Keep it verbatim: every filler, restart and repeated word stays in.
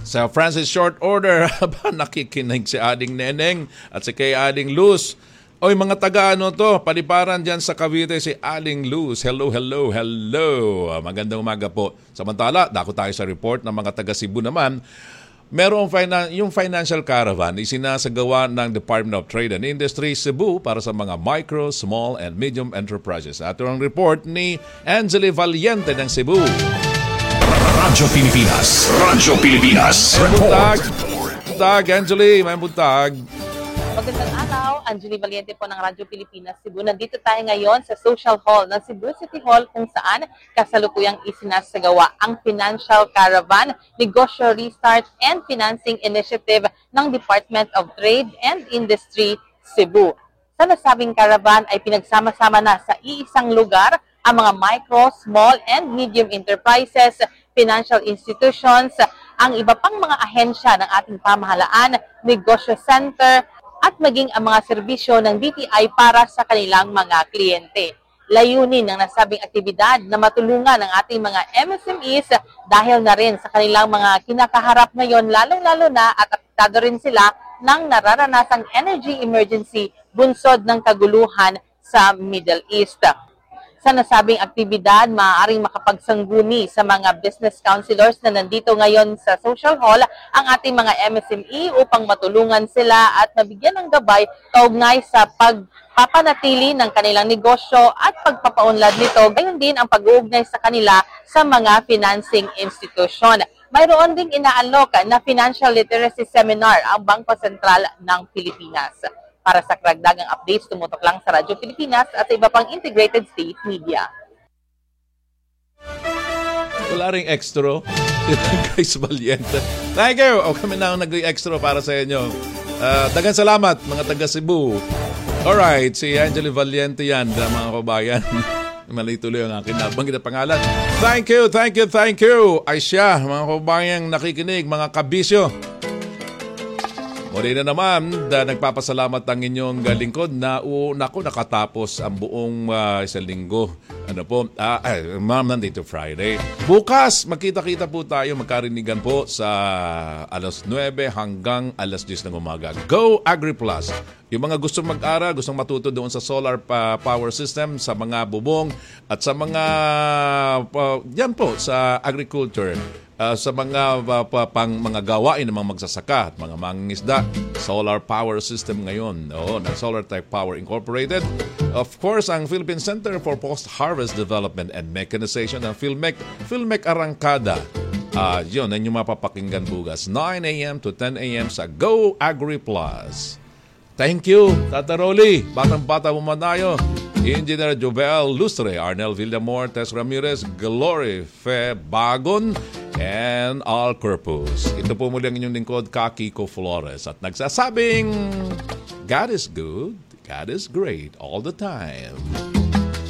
Sa Francis Short Order, nakikinig si Ading Neneng at si kay Ading Luz. Oy, mga taga ano to, paliparan dyan sa Cavite si Aling Luz. Hello, hello, hello. Magandang umaga po. Samantala, dako tayo sa report ng mga taga Cebu naman. Merong finan- yung financial caravan isinasagawa ng Department of Trade and Industry Cebu para sa mga micro, small, and medium enterprises. Ato ang report ni Angeli Valiente ng Cebu. Radyo Pilipinas. Radyo Pilipinas. Buntag. Buntag, Angeli. May buntag. Magandang araw. Angeli Valiente po ng Radyo Pilipinas Cebu. Nandito tayo ngayon sa Social Hall ng Cebu City Hall kung saan kasalukuyang isinasagawa ang Financial Caravan, Negosyo Restart and Financing Initiative ng Department of Trade and Industry Cebu. Sa nasabing caravan ay pinagsama-sama na sa iisang lugar ang mga micro, small, and medium enterprises, financial institutions, ang iba pang mga ahensya ng ating pamahalaan, negosyo center, at maging ang mga serbisyo ng D T I para sa kanilang mga kliyente. Layunin ng nasabing aktibidad na matulungan ang ating mga M S M Es dahil na rin sa kanilang mga kinakaharap ngayon, lalong-lalo na at apektado rin sila ng nararanasang energy emergency bunsod ng kaguluhan sa Middle East. Sa nasabing aktibidad, maaaring makapagsangguni sa mga business counselors na nandito ngayon sa Social Hall ang ating mga M S M E upang matulungan sila at mabigyan ng gabay kaugnay sa pagpapanatili ng kanilang negosyo at pagpapaunlad nito, gayon din ang pag-uugnay sa kanila sa mga financing institution. Mayroon ding inaalok na financial literacy seminar ang Bangko Sentral ng Pilipinas. Para sa karagdagang updates, tumutok lang sa Radyo Pilipinas at sa iba pang integrated state media. Wala ring extra. Guys, Valiente. Thank you. O kami na ang nag-extra para sa inyo. Uh, dagan salamat, mga taga Cebu. Alright, si Angeli Valiente yan, mga kabayan. Mali tuloy ang akin nabanggit na pangalan. Thank you, thank you, thank you. Ay siya, mga kabayang nakikinig, mga kabisyo. Muli na naman, da, nagpapasalamat ang inyong lingkod na uh, naku, nakatapos ang buong uh, isang linggo. Ano po, uh, uh, Monday to Friday. Bukas, magkita-kita po tayo, magkarinigan po sa alas nuwebe hanggang alas diyes ng umaga. Go AgriPlus! Yung mga gustong mag-aral, gustong matuto doon sa solar pa- power system, sa mga bubong, at sa mga, uh, yan po, sa agriculture. Uh, sa mga uh, pang mga gawain ng mga magsasaka at mga mangingisda, solar power system ngayon. Oo, ng Solar Tech Power Incorporated. Of course, ang Philippine Center for Post-Harvest Development and Mechanization ng Philmec, Philmec Arrancada. Uh, yun, yan yung mapapakinggan bukas. nine a.m. to ten a.m. sa Go AgriPlus. Thank you, Tata Rolly. Batang-bata bumadayo. Engineer Jovel Lustre, Arnel Villamor, Tess Ramirez, Glory Fe Bagon, and Al Corpus. Ito po muli ang inyong lingkod, Kiko Flores. At nagsasabing, God is good, God is great all the time.